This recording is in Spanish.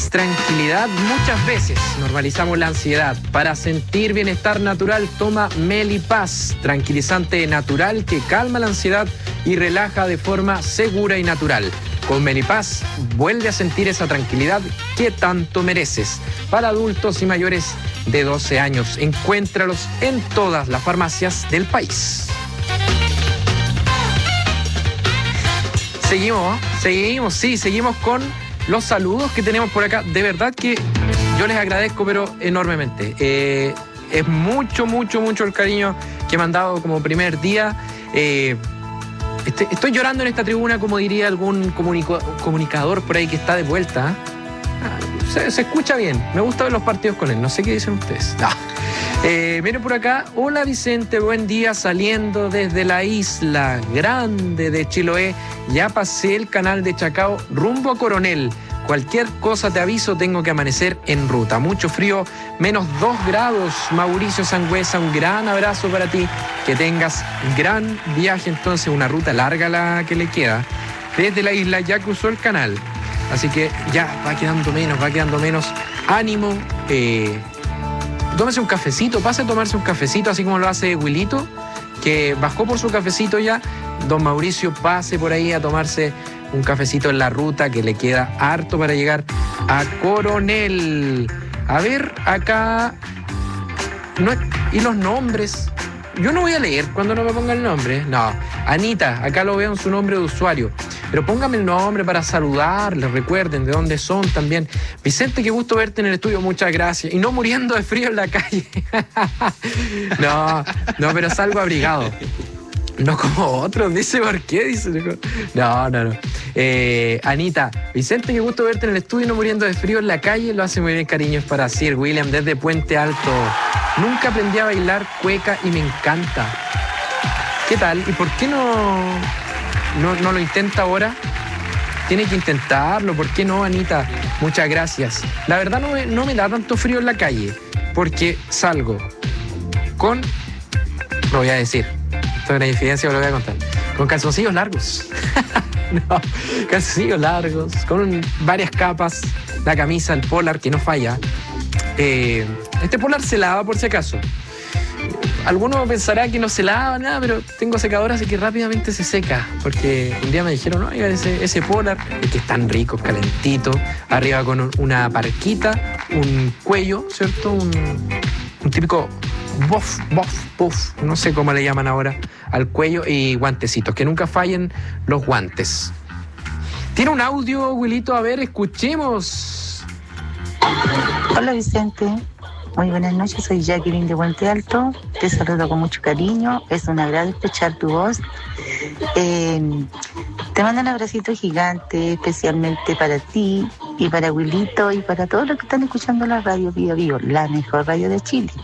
es tranquilidad muchas veces. Normalizamos la ansiedad. Para sentir bienestar natural, toma Melipaz, tranquilizante natural que calma la ansiedad y relaja de forma segura y natural. Con Melipaz, vuelve a sentir esa tranquilidad que tanto mereces. Para adultos y mayores de 12 años, encuéntralos en todas las farmacias del país. Seguimos con los saludos que tenemos por acá. De verdad que yo les agradezco, pero enormemente. Es mucho el cariño que me han dado como primer día. Estoy llorando en esta tribuna, como diría algún comunicador por ahí que está de vuelta. Se escucha bien. Me gusta ver los partidos con él. No sé qué dicen ustedes. No. Miren por acá. Hola Vicente, buen día, saliendo desde la isla grande de Chiloé. Ya pasé el canal de Chacao rumbo a Coronel. Cualquier cosa te aviso, tengo que amanecer en ruta. Mucho frío, -2 grados. Mauricio Sangüesa, un gran abrazo para ti. Que tengas gran viaje, entonces, una ruta larga la que le queda. Desde la isla ya cruzó el canal. Así que ya va quedando menos. Ánimo. Tómese un cafecito, pase a tomarse un cafecito, así como lo hace Wilito, que bajó por su cafecito ya. Don Mauricio, pase por ahí a tomarse un cafecito en la ruta, que le queda harto para llegar a Coronel. A ver, acá... ¿Y los nombres? Yo no voy a leer cuando no me ponga el nombre. No, Anita, acá lo veo en su nombre de usuario. Pero póngame el nombre para saludarles, recuerden de dónde son también. Vicente, qué gusto verte en el estudio, muchas gracias. Y no muriendo de frío en la calle. No, pero salgo abrigado. No como otros, dice, ¿por qué? Dice, no. Anita, Vicente, qué gusto verte en el estudio, no muriendo de frío en la calle. Lo hace muy bien, cariños, para Sir William desde Puente Alto. Nunca aprendí a bailar cueca y me encanta. ¿Qué tal? ¿Y por qué no lo intenta ahora? Tiene que intentarlo, ¿por qué no, Anita? Muchas gracias. La verdad no me da tanto frío en la calle, porque salgo con... Lo voy a decir. Esto es una infidencia, lo voy a contar. Con calzoncillos largos. No, calzoncillos largos, con varias capas, la camisa, el polar, que no falla. Este polar se lava por si acaso. Alguno pensará que no se lava nada, pero tengo secadora, así que rápidamente se seca. Porque un día me dijeron, no, ese polar, el que es tan rico, calentito, arriba con una parquita, un cuello, ¿cierto? Un típico buff, no sé cómo le llaman ahora, al cuello, y guantecitos, que nunca fallen los guantes. ¿Tiene un audio, Wilito? A ver, escuchemos. Hola Vicente, muy buenas noches, soy Jacqueline de Puente Alto, te saludo con mucho cariño, es un agrado escuchar tu voz. Te mando un abracito gigante, especialmente para ti y para Wilito y para todos los que están escuchando la radio Viva Vivo, la mejor radio de Chile.